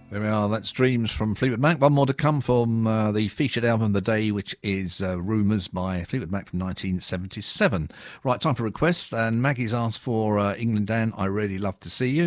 There we are. That's Dreams from Fleetwood Mac. One more to come from the featured album of the day, which is Rumours by Fleetwood Mac from 1977. Right, time for requests. And Maggie's asked for England Dan, I Really Love to See You.